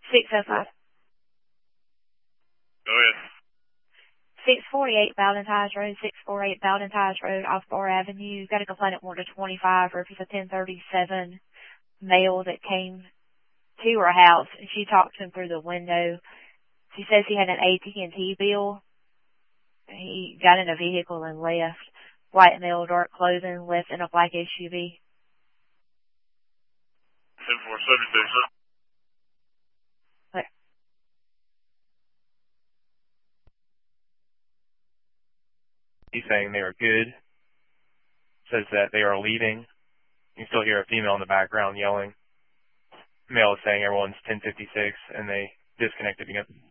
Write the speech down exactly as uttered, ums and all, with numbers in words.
six oh five. Go ahead. six forty-eight Valentine's Road, six forty-eight Valentine's Road off Bar Avenue. Got a complaint at one to twenty-five for a piece of ten thirty-seven mail that came to her house, and she talked to him through the window. She says he had an A T and T bill. He got in a vehicle and left. White male, dark clothing, left in a black S U V. ten four seventy-six. What? He's saying they are good. Says that they are leaving. You can still hear a female in the background yelling. Male is saying everyone's ten fifty-six, and they disconnected again.